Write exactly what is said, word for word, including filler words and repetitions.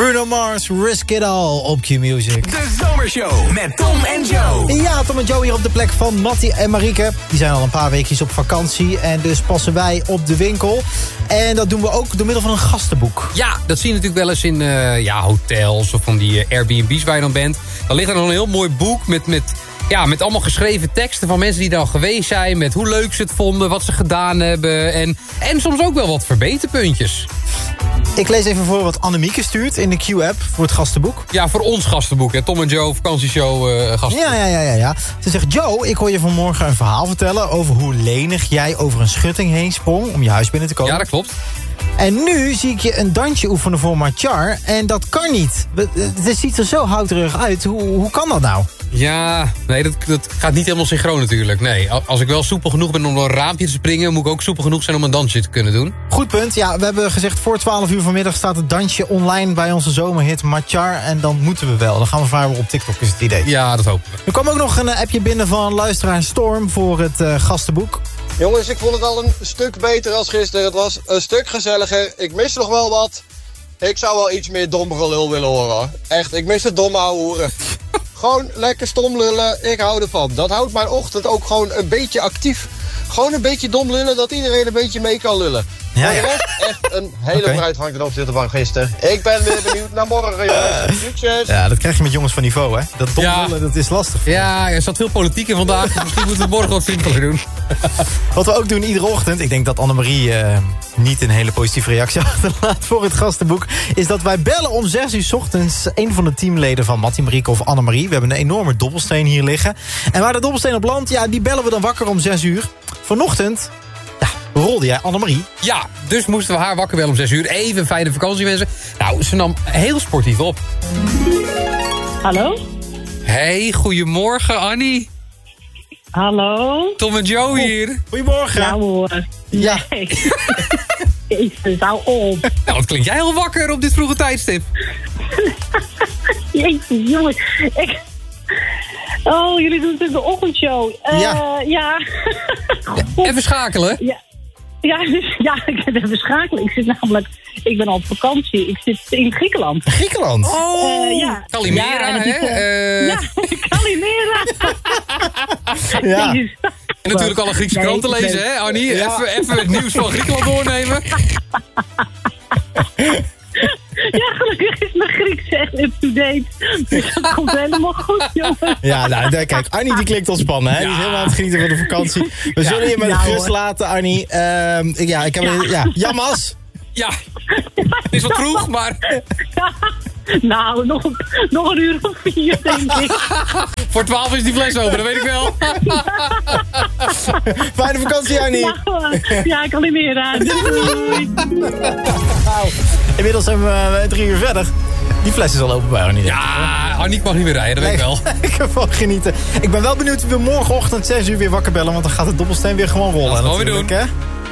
Bruno Mars, Risk It All op Q-Music. De Zomershow met Tom en Joe. Ja, Tom en Joe hier op de plek van Mattie en Marieke. Die zijn al een paar weekjes op vakantie en dus passen wij op de winkel. En dat doen we ook door middel van een gastenboek. Ja, dat zie je natuurlijk wel eens in uh, ja, hotels of van die uh, Airbnb's waar je dan bent. Dan ligt er nog een heel mooi boek met... met Ja, met allemaal geschreven teksten van mensen die er al geweest zijn. Met hoe leuk ze het vonden, wat ze gedaan hebben. En, en soms ook wel wat verbeterpuntjes. Ik lees even voor wat Annemieke stuurt in de Q-app voor het gastenboek. Ja, voor ons gastenboek, hè. Tom en Joe, vakantieshow uh, gastenboek. Ja, ja, ja, ja, ja. Ze zegt, Joe, ik hoor je vanmorgen een verhaal vertellen... over hoe lenig jij over een schutting heen sprong om je huis binnen te komen. Ja, dat klopt. En nu zie ik je een dansje oefenen voor Machar. En dat kan niet. Het ziet er zo houterig uit. Hoe, hoe kan dat nou? Ja, nee, dat, dat gaat niet helemaal synchroon natuurlijk. Nee, als ik wel soepel genoeg ben om door een raampje te springen... moet ik ook soepel genoeg zijn om een dansje te kunnen doen. Goed punt. Ja, we hebben gezegd voor twaalf uur vanmiddag staat het dansje online... bij onze zomerhit Machar. En dan moeten we wel. Dan gaan we vrijwel op TikTok, is het idee. Ja, dat hopen we. Er kwam ook nog een appje binnen van luisteraar Storm voor het uh, gastenboek. Jongens, ik vond het al een stuk beter als gisteren. Het was een stuk gezelliger. Ik mis nog wel wat. Ik zou wel iets meer dom gelul willen horen. Echt, ik mis het domme ouwe hoeren. Gewoon lekker stom lullen, ik hou ervan. Dat houdt mijn ochtend ook gewoon een beetje actief. Gewoon een beetje dom lullen, dat iedereen een beetje mee kan lullen. Ja, ja. Echt een hele Okay. vooruitgang ten opzichte van gisteren. Ik ben weer benieuwd naar morgen, jongens. Succes! Ja, dat krijg je met jongens van niveau, hè? Dat dom Ja. lullen, dat is lastig. Ja, er zat veel politiek in vandaag. Dus misschien moeten we het morgen wat simpeler doen. Wat we ook doen iedere ochtend, ik denk dat Annemarie uh, niet een hele positieve reactie achterlaat voor het gastenboek, is dat wij bellen om zes uur 's ochtends een van de teamleden van Mattie, Marieke of Annemarie. We hebben een enorme dobbelsteen hier liggen. En waar de dobbelsteen op landt, ja, die bellen we dan wakker om zes uur. Vanochtend, ja, rolde jij Annemarie. Ja, dus moesten we haar wakker bellen om zes uur. Even een fijne vakantie wensen. Nou, ze nam heel sportief op. Hallo? Hey, goedemorgen Annie. Hallo? Tom en Joe hier. Goedemorgen. Ja hoor. Ja. Nee. Jezus, hou op. Nou, wat klink jij al wakker op dit vroege tijdstip? Jezus, jongens. Ik... Oh, jullie doen natuurlijk de ochtendshow. Uh, Ja. Ja. Even schakelen. Ja. Ja, dus, ja, ik ben even schakelen. Ik zit namelijk... Ik ben al op vakantie. Ik zit in Griekenland. Griekenland. Oh, Uh, ja. Calimera, Ja, en hè? het is, uh, Uh, Ja, Calimera. Ja. Jezus. En natuurlijk alle Griekse Nee, kranten ik lezen, ben- hè, Annie? Ja. Even, even het nieuws van Griekenland doornemen. Ja, gelukkig is mijn Grieks echt up-to-date. Dus dat komt helemaal goed, jongens. Ja, nou, daar- kijk, Annie die klinkt ontspannen, hè? Die is helemaal aan het genieten van de vakantie. We zullen je met Nou, rust hoor. laten, Annie. Ehm, ik- ja, ik heb een... Ja, Jammas. Ja, het is wat vroeg, maar Ja, nou, nog, een- nog een uur of vier, denk ik. voor twaalf is die fles open, dat weet ik wel. Fijne vakantie, Annie. Nou, eh, ja, ik kan niet meer aan. Doei. Nou, inmiddels zijn we uh, drie uur verder. Die fles is al open bij Annie. denk ik. Ja, Annie mag niet meer rijden, dat weet ik wel. Ik kan ervan genieten. Ik ben wel benieuwd of we morgenochtend zes uur weer wakker bellen, want dan gaat de dobbelsteen weer gewoon rollen. Dat gaan we weer natuurlijk, hè?